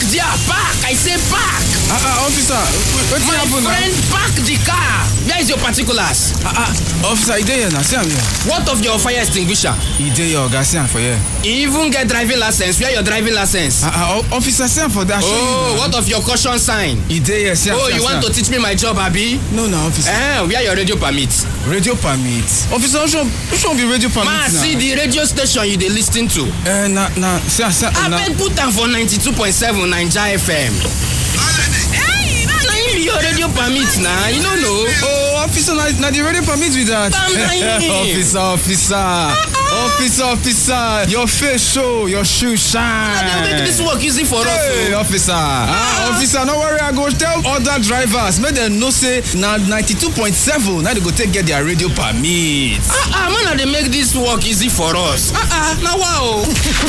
there, park. I say park. Officer, what's happening? My friend, park the car. Where is your particulars? Officer, he there now. See him here. What of your fire extinguisher? He there, your guy. See him for here. You even get driving license. Where your driving license? Officer, see him for that. Oh, what of your caution sign? He there, see him. Oh, you want to teach me my job, Abi? No, officer. Where your radio permit? Radio permit. Officer, which one be radio permit? Man, see the radio station you dey listen to. See. I beg put am for 92.7 Naija FM. Hey, na him your radio permit na. You don't know. Oh, officer, na the radio permit with that. Officer, your face show, your shoe shine. They make this work easy for us. Hey, officer. Officer, no worry, I go tell other drivers. Make them know say na 92.7. Now they go get their radio permit. Man, they make this work easy for us. Now wow.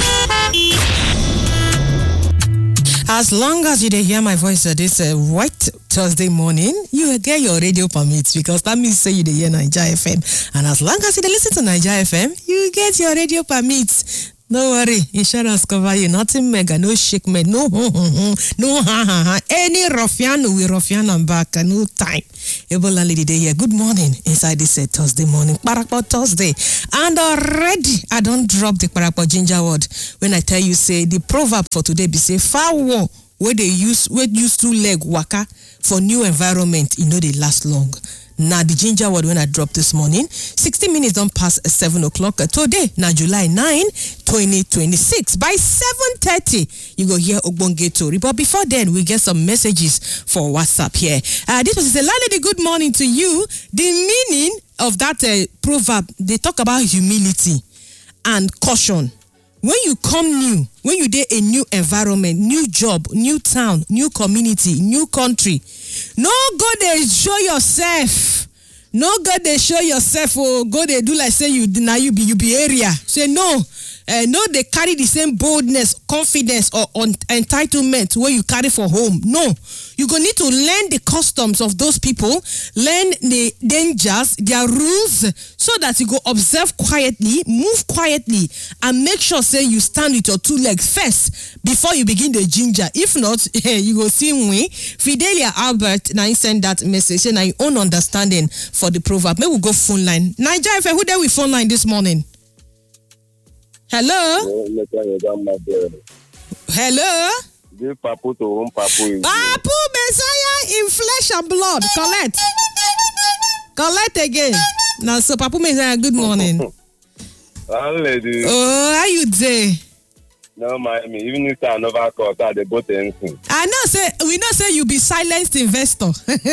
As long as you dey hear my voice this white Thursday morning, you get your radio permits because that means say you dey hear Naija FM. And as long as you dey listen to Naija FM, you get your radio permits. No worry, insurance cover you. Nothing mega, no shake me, no ha. Any ruffian will ruffian and back, no time. Ebola lady day here. Good morning inside this Thursday morning, Parakpo Thursday, and already I don't drop the Parakpo ginger word when I tell you say the proverb for today be say fowl where used to leg waka for new environment, they last long. Now the ginger word when I dropped this morning, 60 minutes don't pass 7 o'clock. Today, now July 9, 2026. By 7:30, you go hear Ogbonge Tori. But before then, we get some messages for WhatsApp here. This was a landlady. Good morning to you. The meaning of that proverb, they talk about humility and caution. When you come new, when you dey a new environment, new job, new town, new community, new country, no go dey show yourself. No go dey show yourself or go dey do like say you be area. Say no. No, they carry the same boldness, confidence, or entitlement where you carry for home. No, you go need to learn the customs of those people, learn the dangers, their rules, so that you go observe quietly, move quietly, and make sure say you stand with your two legs first before you begin the ginger. If not, you go see me. Fidelia Albert now send that message and your own understanding for the proverb. Maybe we go phone line. Naija FM, who there we phone line this morning? Hello? Hello? Give Papu to whom Papu is. Papu Messiah in flesh and blood. Collect again. Now, so Papu Messiah, good morning. Lady. Oh, how you doing? No, me. Even if I never caught that, they both anything. I know, we know say you be silenced investor.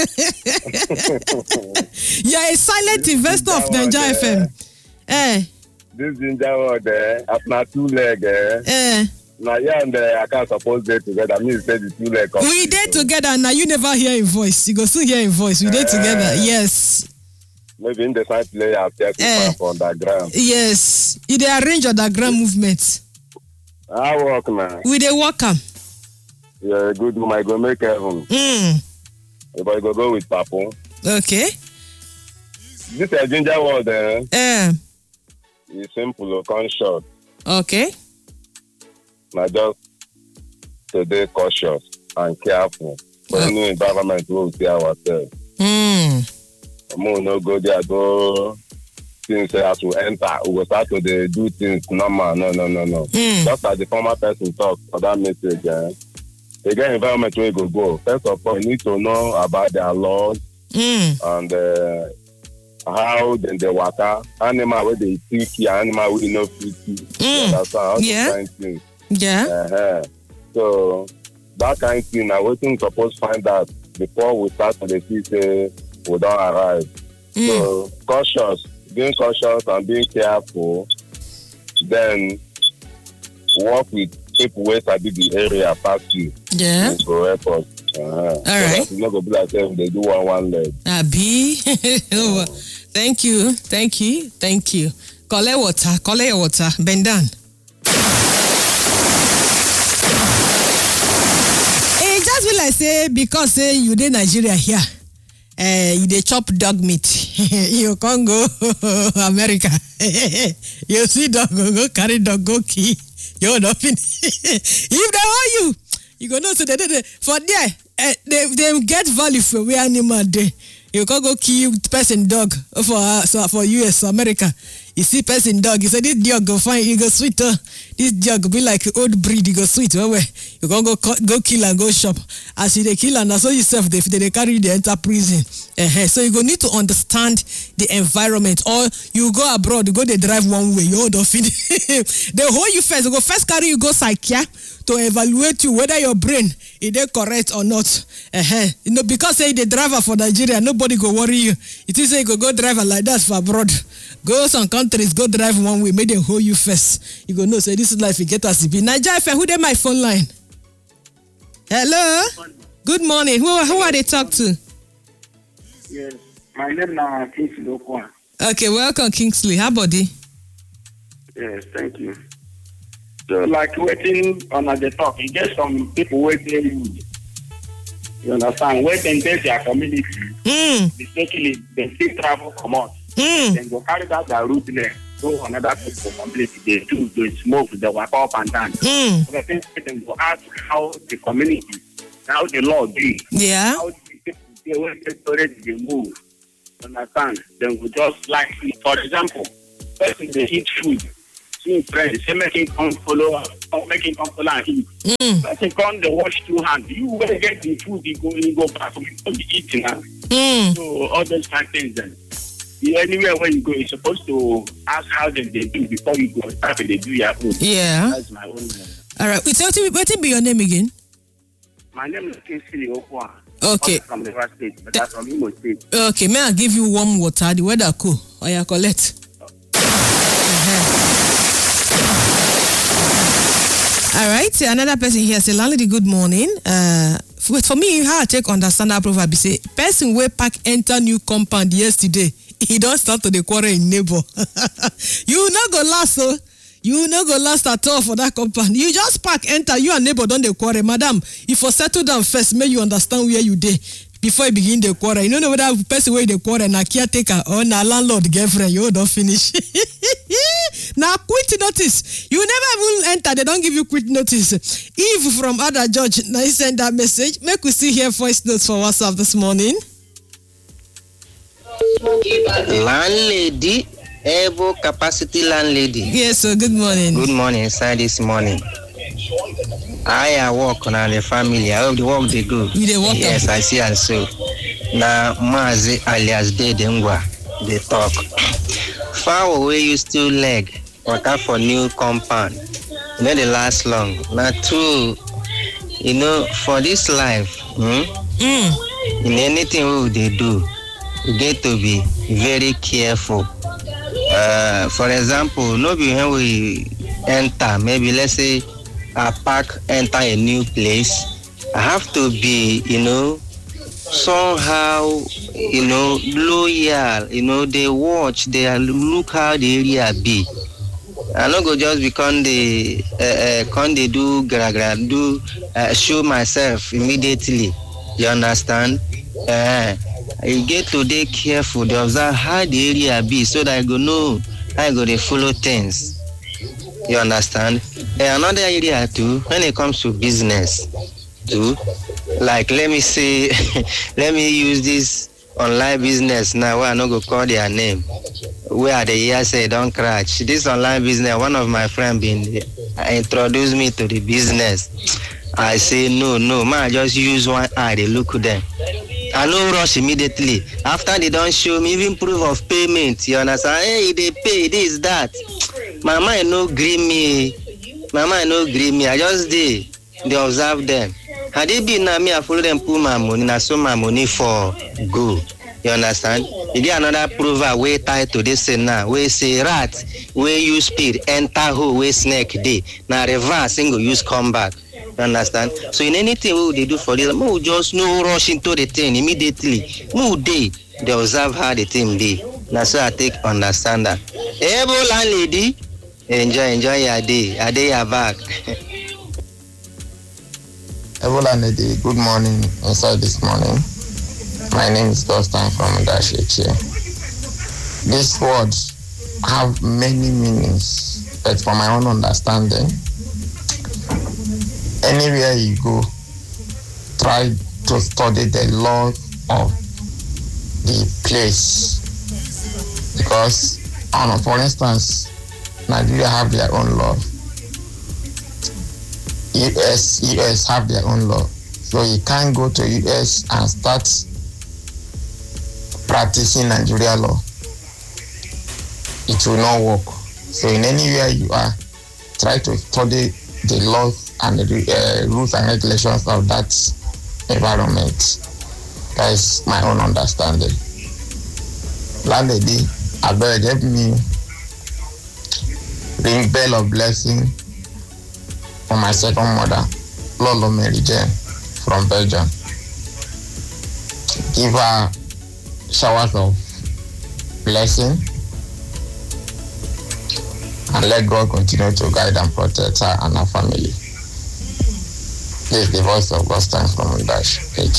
You're a silent investor of Naija FM. This ginger word there, after two leg, now and I can't suppose they together. Me say the two leg. We did together. Now you never hear a voice. You go soon hear a voice. We did together. Yes. Maybe in the side play after from underground. Yes. You dey arrange underground movements. I walk now. We dey walk am. Yeah, good woman. I go make heaven. If I go with Papu. Okay. This is ginger word there. It's simple or short. Okay. Now just to be cautious and careful for any environment we will see ourselves. We no go there go things as we enter. We will start to do things normal. No. Just as the former person talked for that message. Again, environment where you go. First of all, you need to know about their laws and how then they waka, animal where they see animal we know fit. That's how kind thing. Yeah. So that kind of thing, I wasn't supposed to find out before we start to see say we don't arrive. So being cautious and being careful, then work with people who sabi the area past you. Yeah. To help us. All right. So not go be like them, they do one leg. Abi. Thank you. Collect your water. Bend down. It just feel like say because say you dey Nigeria here, you dey chop dog meat. You can't go America. You see dog go carry dog go key. You not finish. If they owe You go know so they for there they get value for where animal dey. You can go kill person dog for US or America. You see person dog, you say this dog go fine, you go sweet. This dog be like old breed, you go sweet. You can go kill and go shop. As you they kill and so yourself they carry the enter prison. So you go need to understand the environment. Or you go abroad, you go they drive one way, you don't fit. They hold you first, they go first carry you go psychiatrist to evaluate you whether your brain is they correct or not. You know, because say the driver for Nigeria, nobody go worry you. It is say you go driver like that for abroad. Go some countries, go drive one way, make them hold you first. You go know, say this is life, you get us to be. Nigeria, who they my phone line? Hello? Good morning. Who are they talk to? Yes, my name is Kingsley Okwa. Okay, welcome Kingsley. How about you? Yes, thank you. So, like waiting on the talk, you get some people waiting. You understand? Waiting their community. Mistakenly, they still travel come out. Then go carry that their route there. Go another people completely. They do they smoke, they walk up and down. So the thing they go ask how the community, how the law do. Yeah. How the people they wait storage they move. You understand? Then we just like, for example, person they eat food. See friends, they make him come follow and eat. Person come they wash 2 hands. You will get the food, you go back, you go be eating. So all those kind of things then. Anywhere where you go, you're supposed to ask how they do before you go. After they do your own. Yeah. That's my own. All right. What be your name again? My name is Kingsley Okwa. Okay. I'm from River State, but I'm from Imo State. Okay, may I give you warm water? The weather cool. Oh, yeah, collect. All right. Another person here say, "Landlady, good morning. For me, how I take understand that proverb be say, person way pack enter new compound yesterday. He don't start to the quarrel in neighbor. You not go last, so you not go last at all for that compound. You just pack enter, you and neighbor don't the quarrel, madam. If you settle down first, may you understand where you dey before you begin the quarrel. You don't know whether person where the quarrel na caretaker or na landlord girlfriend. You don't finish. Now quit notice. You never even enter. They don't give you quit notice. Eve from other judge now he send that message. Make we see here voice notes for WhatsApp this morning. Landlady, able capacity landlady. Yes, so good morning. Good morning, sir. This morning, I work on the family. I hope the work they do. You they work? Yes, I see and so. Now, Mazi alias Dedengwa, they talk. Far away, you still leg. Work for new compound. You know they last long. Now, true. You know, for this life, in anything they do, you get to be very careful. For example, nobody when we enter, maybe let's say I enter a new place, I have to be, somehow, loyal, they watch, they look how the area be. I not go just become the show myself immediately. You understand? You get to be careful, they observe how the area be so that I go know how I go to follow things. You understand? Another area too, when it comes to business too, like let me say, let me use this online business now where I not go call their name. Where the year say don't crash. This online business, one of my friends introduced me to the business. I say no, man, I just use one eye, they look at them. I no rush immediately. After they don't show me even proof of payment, you understand? Hey, they pay this, that. My mind no gree me. I just they observe them. Had they been now me, I follow them put my money, I sold my money for go. You understand? You get another prover way tied to this now. We say rat, where use speed, enter hole, where snake day. Now reverse, single use come back. You understand? So in anything what they do for this, we just no rush into the thing immediately. They observe how the thing be. That's why I take understand that. Hey, landlady, enjoy your day. A day are back. Hey, landlady, good morning. Inside this morning, my name is Dostan from Dasheche. These words have many meanings, but from my own understanding, anywhere you go, try to study the law of the place. Because, for instance, Nigeria have their own law. US have their own law. So you can't go to US and start practicing Nigeria law. It will not work. So in anywhere you are, try to study the laws and the rules and regulations of that environment. That is my own understanding. Landlady, I better help me ring bell of blessing for my second mother, Lolo Mary Jane from Belgium. Give her showers of blessing and let God continue to guide and protect her and her family. This is the voice of God stands from Dash.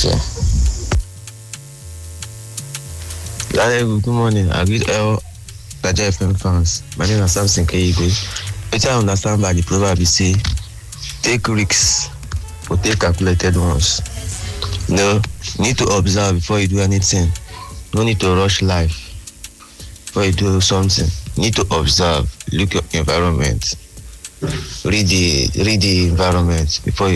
Good morning. I greet all Naija FM fans. My name is Samson Keyigwe. Which I understand by the proverb is say, take risks or take calculated ones. You need to observe before you do anything. No need to rush life before you do something. You need to observe, look at your environment, read the environment before you